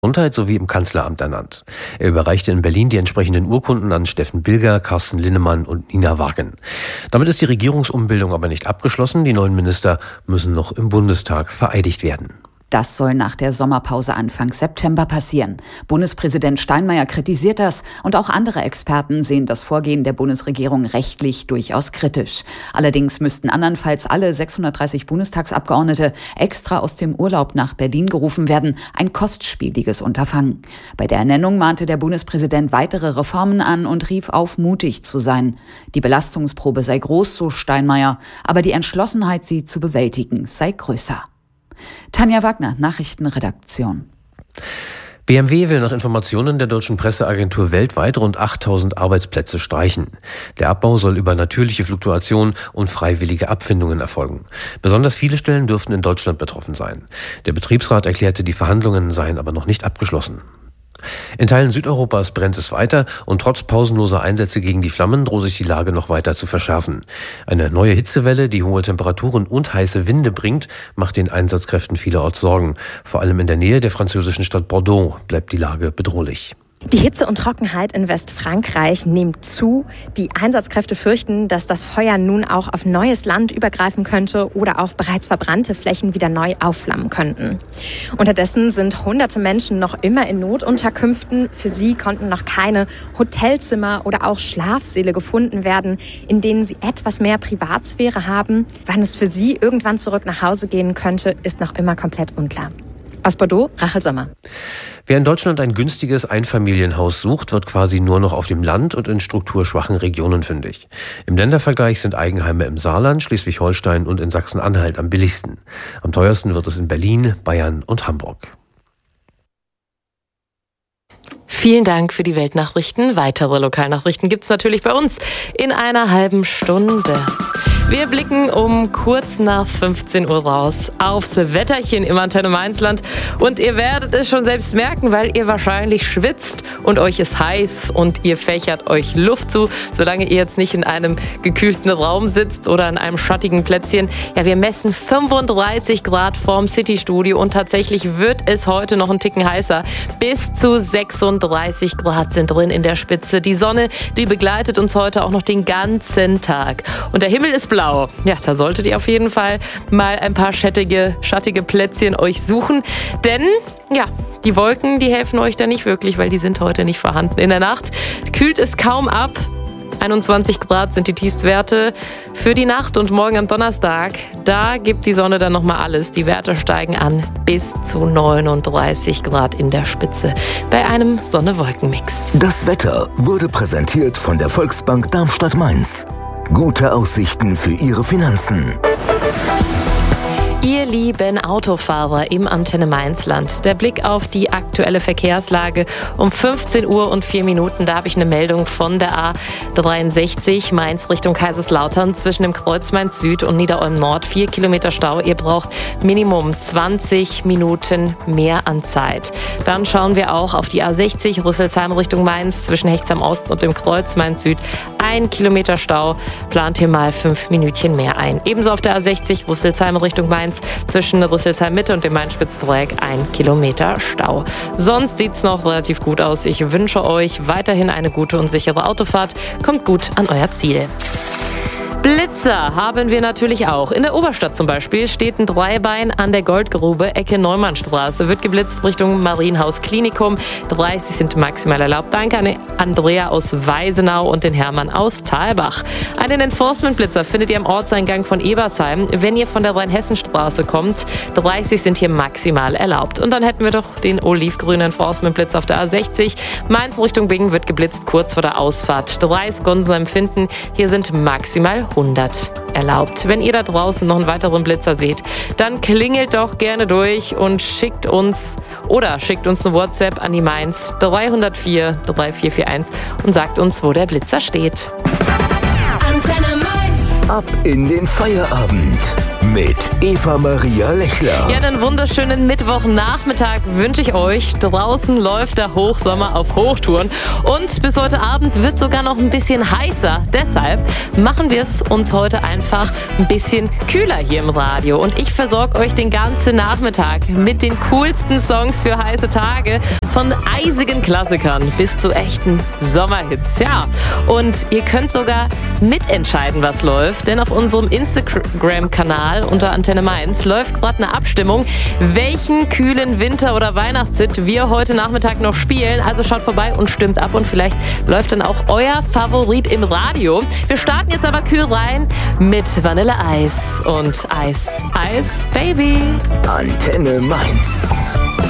Gesundheit sowie im Kanzleramt ernannt. Er überreichte in Berlin die entsprechenden Urkunden an Steffen Bilger, Carsten Linnemann und Nina Wagen. Damit ist die Regierungsumbildung aber nicht abgeschlossen. Die neuen Minister müssen noch im Bundestag vereidigt werden. Das soll nach der Sommerpause Anfang September passieren. Bundespräsident Steinmeier kritisiert das und auch andere Experten sehen das Vorgehen der Bundesregierung rechtlich durchaus kritisch. Allerdings müssten andernfalls alle 630 Bundestagsabgeordnete extra aus dem Urlaub nach Berlin gerufen werden. Ein kostspieliges Unterfangen. Bei der Ernennung mahnte der Bundespräsident weitere Reformen an und rief auf, mutig zu sein. Die Belastungsprobe sei groß, so Steinmeier, aber die Entschlossenheit, sie zu bewältigen, sei größer. Tanja Wagner, Nachrichtenredaktion. BMW will nach Informationen der deutschen Presseagentur weltweit rund 8000 Arbeitsplätze streichen. Der Abbau soll über natürliche Fluktuation und freiwillige Abfindungen erfolgen. Besonders viele Stellen dürften in Deutschland betroffen sein. Der Betriebsrat erklärte, die Verhandlungen seien aber noch nicht abgeschlossen. In Teilen Südeuropas brennt es weiter und trotz pausenloser Einsätze gegen die Flammen droht sich die Lage noch weiter zu verschärfen. Eine neue Hitzewelle, die hohe Temperaturen und heiße Winde bringt, macht den Einsatzkräften vielerorts Sorgen. Vor allem in der Nähe der französischen Stadt Bordeaux bleibt die Lage bedrohlich. Die Hitze und Trockenheit in Westfrankreich nimmt zu. Die Einsatzkräfte fürchten, dass das Feuer nun auch auf neues Land übergreifen könnte oder auch bereits verbrannte Flächen wieder neu aufflammen könnten. Unterdessen sind hunderte Menschen noch immer in Notunterkünften. Für sie konnten noch keine Hotelzimmer oder auch Schlafsäle gefunden werden, in denen sie etwas mehr Privatsphäre haben. Wann es für sie irgendwann zurück nach Hause gehen könnte, ist noch immer komplett unklar. Aus Bordeaux, Rachel Sommer. Wer in Deutschland ein günstiges Einfamilienhaus sucht, wird quasi nur noch auf dem Land und in strukturschwachen Regionen fündig. Im Ländervergleich sind Eigenheime im Saarland, Schleswig-Holstein und in Sachsen-Anhalt am billigsten. Am teuersten wird es in Berlin, Bayern und Hamburg. Vielen Dank für die Weltnachrichten. Weitere Lokalnachrichten gibt's natürlich bei uns in einer halben Stunde. Wir blicken um kurz nach 15 Uhr raus aufs Wetterchen im Antenne Mainzland. Und ihr werdet es schon selbst merken, weil ihr wahrscheinlich schwitzt und euch ist heiß und ihr fächert euch Luft zu, solange ihr jetzt nicht in einem gekühlten Raum sitzt oder an einem schattigen Plätzchen. Ja, wir messen 35 Grad vorm City-Studio und tatsächlich wird es heute noch einen Ticken heißer. Bis zu 36 Grad sind drin in der Spitze. Die Sonne, die begleitet uns heute auch noch den ganzen Tag. Und der Himmel ist blau. Ja, da solltet ihr auf jeden Fall mal ein paar schattige Plätzchen euch suchen. Denn, ja, die Wolken, die helfen euch da nicht wirklich, weil die sind heute nicht vorhanden. In der Nacht kühlt es kaum ab. 21 Grad sind die Tiefstwerte für die Nacht und morgen am Donnerstag. Da gibt die Sonne dann nochmal alles. Die Werte steigen an bis zu 39 Grad in der Spitze bei einem Sonne-Wolken-Mix. Das Wetter wurde präsentiert von der Volksbank Darmstadt-Mainz. Gute Aussichten für Ihre Finanzen. Ihr lieben Autofahrer im Antenne Mainzland, der Blick auf die aktuelle Verkehrslage um 15 Uhr und 4 Minuten. Da habe ich eine Meldung von der A63 Mainz Richtung Kaiserslautern zwischen dem Kreuz Mainz Süd und Niederolm Nord. 4 Kilometer Stau. Ihr braucht Minimum 20 Minuten mehr an Zeit. Dann schauen wir auch auf die A60 Rüsselsheim Richtung Mainz zwischen Hechtsheim Ost und dem Kreuz Mainz Süd. 1 Kilometer Stau. Plant hier mal 5 Minütchen mehr ein. Ebenso auf der A60 Rüsselsheim Richtung Mainz zwischen Rüsselsheim Mitte und dem Main-Spitz-Dreieck 1 Kilometer Stau. Sonst sieht's noch relativ gut aus. Ich wünsche euch weiterhin eine gute und sichere Autofahrt. Kommt gut an euer Ziel. Blitzer haben wir natürlich auch. In der Oberstadt zum Beispiel steht ein Dreibein an der Goldgrube, Ecke Neumannstraße. Wird geblitzt Richtung Marienhaus Klinikum. 30 sind maximal erlaubt. Danke an Andrea aus Weisenau und den Hermann aus Thalbach. Einen Enforcement-Blitzer findet ihr am Ortseingang von Ebersheim. Wenn ihr von der Rheinhessenstraße kommt, 30 sind hier maximal erlaubt. Und dann hätten wir doch den olivgrünen Enforcement-Blitz auf der A60. Mainz Richtung Bingen wird geblitzt kurz vor der Ausfahrt. 3 Sekunden empfinden. Hier sind maximal 100 erlaubt. Wenn ihr da draußen noch einen weiteren Blitzer seht, dann klingelt doch gerne durch und schickt uns eine WhatsApp an die Mainz 304 3441 und sagt uns, wo der Blitzer steht. Antenne Mainz. Ab in den Feierabend mit Eva-Maria Lechler. Ja, einen wunderschönen Mittwochnachmittag wünsche ich euch. Draußen läuft der Hochsommer auf Hochtouren und bis heute Abend wird sogar noch ein bisschen heißer. Deshalb machen wir es uns heute einfach ein bisschen kühler hier im Radio und ich versorge euch den ganzen Nachmittag mit den coolsten Songs für heiße Tage, von eisigen Klassikern bis zu echten Sommerhits. Ja, und ihr könnt sogar mitentscheiden, was läuft, denn auf unserem Instagram-Kanal unter Antenne Mainz läuft gerade eine Abstimmung, welchen kühlen Winter- oder Weihnachtshit wir heute Nachmittag noch spielen. Also schaut vorbei und stimmt ab und vielleicht läuft dann auch euer Favorit im Radio. Wir starten jetzt aber kühl rein mit Vanille Eis und Eis, Eis, Baby. Antenne Mainz.